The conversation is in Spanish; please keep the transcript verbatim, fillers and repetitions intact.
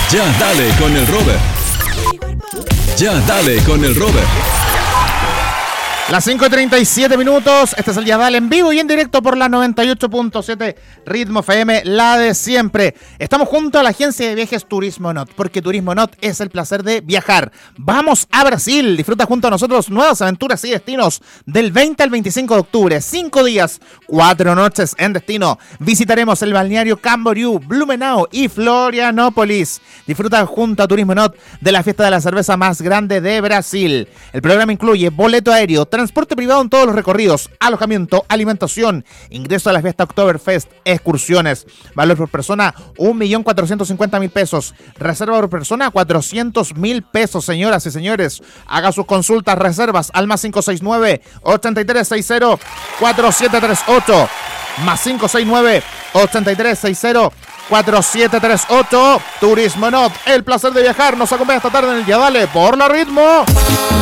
Ya dale con el Robert. Ya dale con el Robert. Las cinco y treinta y siete minutos, este es el Ya Dale en vivo y en directo por la noventa y ocho punto siete Ritmo F M, la de siempre. Estamos junto a la agencia de viajes Turismo Not, porque Turismo Not es el placer de viajar. Vamos a Brasil, disfruta junto a nosotros nuevas aventuras y destinos del veinte al veinticinco de octubre, cinco días, cuatro noches en destino. Visitaremos el balneario Camboriú, Blumenau y Florianópolis. Disfruta junto a Turismo Not de la fiesta de la cerveza más grande de Brasil. El programa incluye boleto aéreo, transporte privado en todos los recorridos, alojamiento, alimentación, ingreso a la fiesta Oktoberfest, excursiones. Valor por persona, un millón cuatrocientos cincuenta mil pesos. Reserva por persona, cuatrocientos mil pesos, señoras y señores. Haga sus consultas, reservas al más cinco seis nueve, ochenta y tres sesenta, cuarenta y siete treinta y ocho. Más cinco seis nueve, ochenta y tres sesenta, cuarenta y siete treinta y ocho. Turismo Not, el placer de viajar. Nos acompaña esta tarde en el Ya Dale por la Ritmo.